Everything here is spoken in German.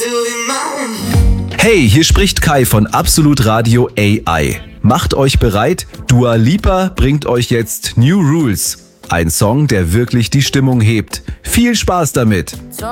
Hey, hier spricht Kai von Absolut Radio AI. Macht euch bereit, Dua Lipa bringt euch jetzt New Rules. Ein Song, der wirklich die Stimmung hebt. Viel Spaß damit!